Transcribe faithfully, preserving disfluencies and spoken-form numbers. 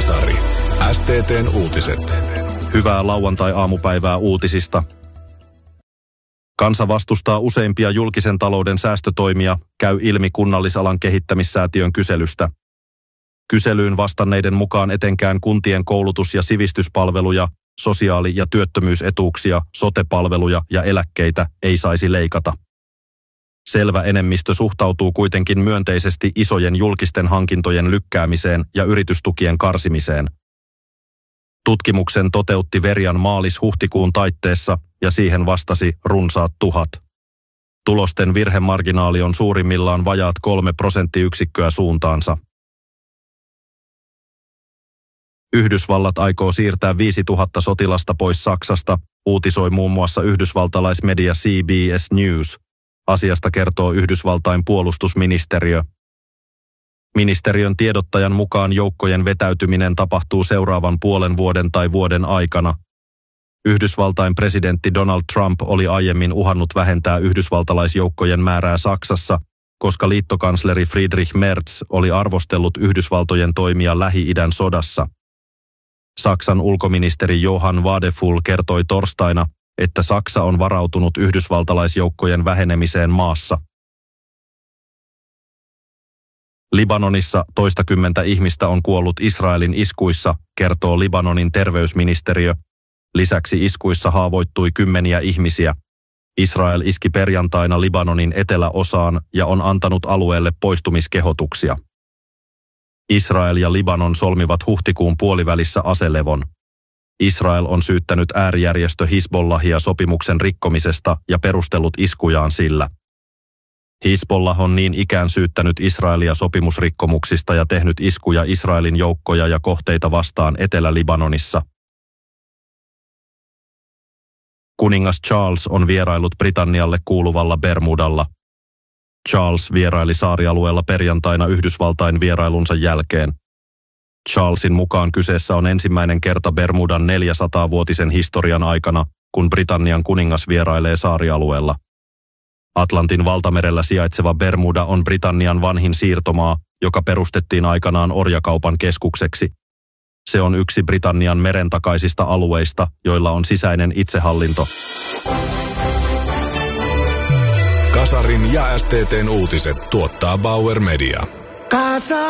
Kasari. S T T:n uutiset. Hyvää lauantai-aamupäivää uutisista. Kansa vastustaa useimpia julkisen talouden säästötoimia, käy ilmi kunnallisalan kehittämissäätiön kyselystä. Kyselyyn vastanneiden mukaan etenkään kuntien koulutus- ja sivistyspalveluja, sosiaali- ja työttömyysetuuksia, sote-palveluja ja eläkkeitä ei saisi leikata. Selvä enemmistö suhtautuu kuitenkin myönteisesti isojen julkisten hankintojen lykkäämiseen ja yritystukien karsimiseen. Tutkimuksen toteutti Verian maalis-huhtikuun taitteessa ja siihen vastasi runsaat tuhat. Tulosten virhemarginaali on suurimmillaan vajaat kolme prosenttiyksikköä suuntaansa. Yhdysvallat aikoo siirtää viisituhatta sotilasta pois Saksasta, uutisoi muun muassa yhdysvaltalaismedia C B S News. Asiasta kertoo Yhdysvaltain puolustusministeriö. Ministeriön tiedottajan mukaan joukkojen vetäytyminen tapahtuu seuraavan puolen vuoden tai vuoden aikana. Yhdysvaltain presidentti Donald Trump oli aiemmin uhannut vähentää yhdysvaltalaisjoukkojen määrää Saksassa, koska liittokansleri Friedrich Merz oli arvostellut Yhdysvaltojen toimia Lähi-idän sodassa. Saksan ulkoministeri Johann Wadephul kertoi torstaina, että Saksa on varautunut yhdysvaltalaisjoukkojen vähenemiseen maassa. Libanonissa toistakymmentä ihmistä on kuollut Israelin iskuissa, kertoo Libanonin terveysministeriö. Lisäksi iskuissa haavoittui kymmeniä ihmisiä. Israel iski perjantaina Libanonin eteläosaan ja on antanut alueelle poistumiskehotuksia. Israel ja Libanon solmivat huhtikuun puolivälissä aselevon. Israel on syyttänyt äärijärjestö Hizbollahia sopimuksen rikkomisesta ja perustellut iskujaan sillä. Hizbollah on niin ikään syyttänyt Israelia sopimusrikkomuksista ja tehnyt iskuja Israelin joukkoja ja kohteita vastaan Etelä-Libanonissa. Kuningas Charles on vierailut Britannialle kuuluvalla Bermudalla. Charles vieraili saarialueella perjantaina Yhdysvaltain vierailunsa jälkeen. Charlesin mukaan kyseessä on ensimmäinen kerta Bermudan neljäsataavuotisen historian aikana, kun Britannian kuningas vierailee saarialueella. Atlantin valtamerellä sijaitseva Bermuda on Britannian vanhin siirtomaa, joka perustettiin aikanaan orjakaupan keskukseksi. Se on yksi Britannian merentakaisista alueista, joilla on sisäinen itsehallinto. Kasarin ja S T T:n uutiset tuottaa Bauer Media. Kasa